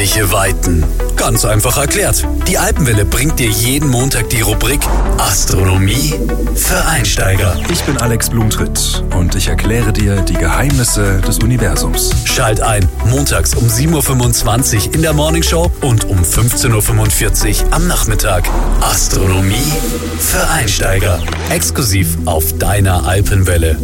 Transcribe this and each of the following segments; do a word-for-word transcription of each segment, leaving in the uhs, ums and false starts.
unendliche Weiten. Ganz einfach erklärt. Die Alpenwelle bringt dir jeden Montag die Rubrik Astronomie für Einsteiger. Ich bin Alex Blumtritt und ich erkläre dir die Geheimnisse des Universums. Schalt ein, montags um sieben Uhr fünfundzwanzig in der Morningshow und um fünfzehn Uhr fünfundvierzig am Nachmittag. Astronomie für Einsteiger. Exklusiv auf deiner Alpenwelle.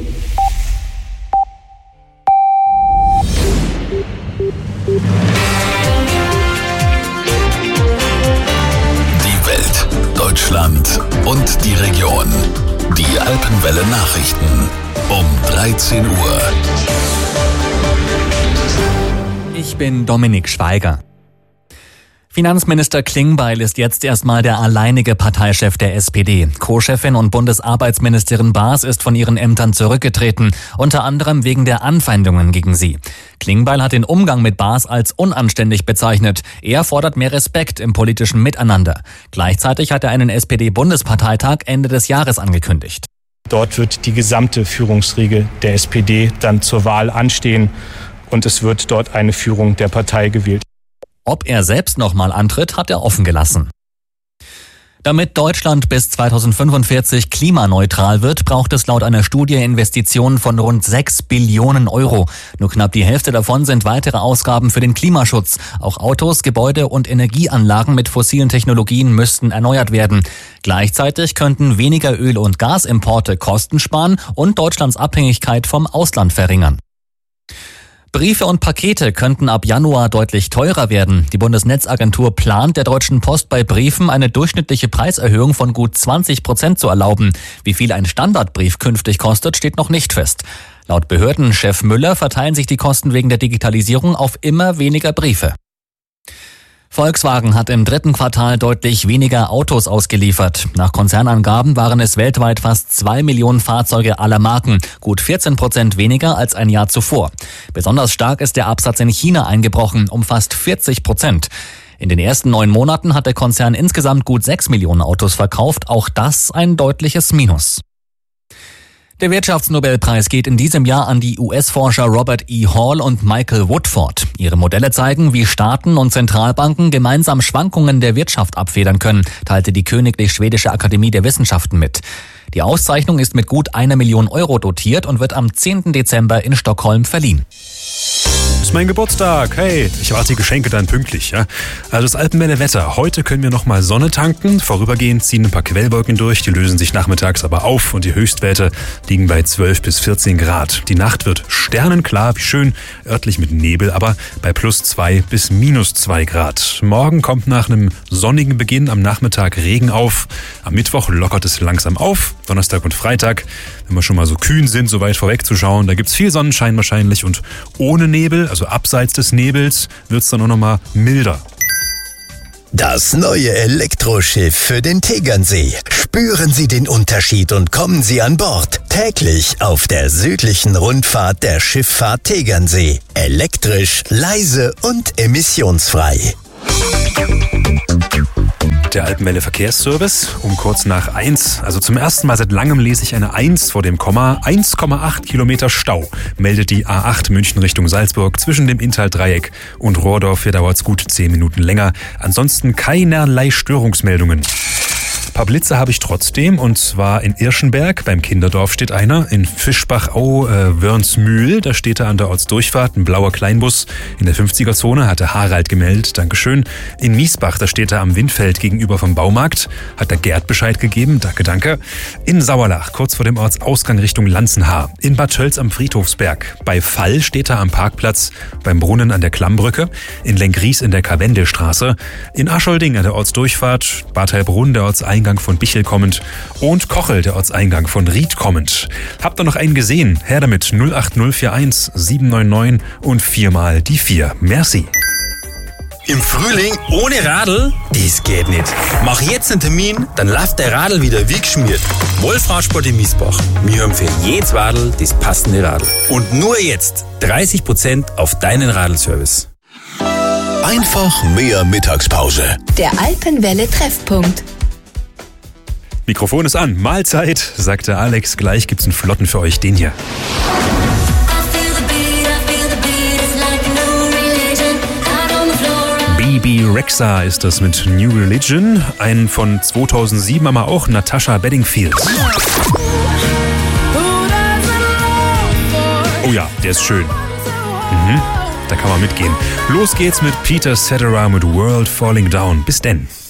Die Welt, Deutschland und die Region. Die Alpenwelle Nachrichten um dreizehn Uhr. Ich bin Dominik Schweiger. Finanzminister Klingbeil ist jetzt erstmal der alleinige Parteichef der S P D. Co-Chefin und Bundesarbeitsministerin Baas ist von ihren Ämtern zurückgetreten, unter anderem wegen der Anfeindungen gegen sie. Klingbeil hat den Umgang mit Baas als unanständig bezeichnet. Er fordert mehr Respekt im politischen Miteinander. Gleichzeitig hat er einen S P D-Bundesparteitag Ende des Jahres angekündigt. Dort wird die gesamte Führungsriege der S P D dann zur Wahl anstehen und es wird dort eine Führung der Partei gewählt. Ob er selbst nochmal antritt, hat er offen gelassen. Damit Deutschland bis zweitausendfünfundvierzig klimaneutral wird, braucht es laut einer Studie Investitionen von rund sechs Billionen Euro. Nur knapp die Hälfte davon sind weitere Ausgaben für den Klimaschutz. Auch Autos, Gebäude und Energieanlagen mit fossilen Technologien müssten erneuert werden. Gleichzeitig könnten weniger Öl- und Gasimporte Kosten sparen und Deutschlands Abhängigkeit vom Ausland verringern. Briefe und Pakete könnten ab Januar deutlich teurer werden. Die Bundesnetzagentur plant, der Deutschen Post bei Briefen eine durchschnittliche Preiserhöhung von gut zwanzig Prozent zu erlauben. Wie viel ein Standardbrief künftig kostet, steht noch nicht fest. Laut Behördenchef Müller verteilen sich die Kosten wegen der Digitalisierung auf immer weniger Briefe. Volkswagen hat im dritten Quartal deutlich weniger Autos ausgeliefert. Nach Konzernangaben waren es weltweit fast zwei Millionen Fahrzeuge aller Marken, gut vierzehn Prozent weniger als ein Jahr zuvor. Besonders stark ist der Absatz in China eingebrochen, um fast vierzig Prozent. In den ersten neun Monaten hat der Konzern insgesamt gut sechs Millionen Autos verkauft, auch das ein deutliches Minus. Der Wirtschaftsnobelpreis geht in diesem Jahr an die U S-Forscher Robert E. Hall und Michael Woodford. Ihre Modelle zeigen, wie Staaten und Zentralbanken gemeinsam Schwankungen der Wirtschaft abfedern können, teilte die Königlich Schwedische Akademie der Wissenschaften mit. Die Auszeichnung ist mit gut einer Million Euro dotiert und wird am zehnten Dezember in Stockholm verliehen. Ist mein Geburtstag. Hey, ich erwarte die Geschenke dann pünktlich. Ja? Also das Alpenwelle Wetter. Heute können wir nochmal Sonne tanken. Vorübergehend ziehen ein paar Quellwolken durch. Die lösen sich nachmittags aber auf und die Höchstwerte liegen bei zwölf bis vierzehn Grad. Die Nacht wird sternenklar, wie schön, örtlich mit Nebel, aber bei plus zwei bis minus zwei Grad. Morgen kommt nach einem sonnigen Beginn am Nachmittag Regen auf. Am Mittwoch lockert es langsam auf. Donnerstag und Freitag, wenn wir schon mal so kühn sind, so weit vorwegzuschauen, da gibt's viel Sonnenschein wahrscheinlich und ohne Nebel, also abseits des Nebels, wird's dann auch nochmal milder. Das neue Elektroschiff für den Tegernsee. Spüren Sie den Unterschied und kommen Sie an Bord. Täglich auf der südlichen Rundfahrt der Schifffahrt Tegernsee. Elektrisch, leise und emissionsfrei. Der Alpenwelle Verkehrsservice um kurz nach eins. Also zum ersten Mal seit langem lese ich eine eins vor dem Komma. eins Komma acht Kilometer Stau meldet die A acht München Richtung Salzburg zwischen dem Inntal-Dreieck und Rohrdorf. Hier dauert es gut zehn Minuten länger. Ansonsten keinerlei Störungsmeldungen. Ein paar Blitze habe ich trotzdem, und zwar in Irschenberg, beim Kinderdorf steht einer, in Fischbach-Au, äh, Wörnsmühl, da steht er an der Ortsdurchfahrt, ein blauer Kleinbus. In der fünfziger-Zone hatte Harald gemeldet, Dankeschön. In Miesbach, da steht er am Windfeld gegenüber vom Baumarkt, hat der Gerd Bescheid gegeben, danke, danke. In Sauerlach, kurz vor dem Ortsausgang Richtung Lanzenhaar. In Bad Tölz am Friedhofsberg. Bei Fall steht er am Parkplatz, beim Brunnen an der Klammbrücke. In Lenkries in der Karwendelstraße. In Aschelding an der Ortsdurchfahrt, Bad Heilbrunn der Ortseingang von Bichel kommend und Kochel, der Ortseingang von Ried kommend. Habt ihr noch einen gesehen? Her damit null acht null vier eins sieben neun neun und viermal die vier. Merci. Im Frühling ohne Radl? Das geht nicht. Mach jetzt einen Termin, dann läuft der Radl wieder wie geschmiert. Wolfradsport in Miesbach. Wir haben für jedes Radl das passende Radl. Und nur jetzt dreißig Prozent auf deinen Radlservice. Einfach mehr Mittagspause. Der Alpenwelle Treffpunkt. Mikrofon ist an. Mahlzeit, sagte Alex. Gleich gibt's einen Flotten für euch, den hier. I feel the beat, I feel the beat, it's like a new religion. Out on the floor. Bebe Rexha ist das mit New Religion. Ein von zweitausendsieben, aber auch Natasha Bedingfield. Oh ja, der ist schön. Mhm, da kann man mitgehen. Los geht's mit Peter Cetera mit World Falling Down. Bis denn.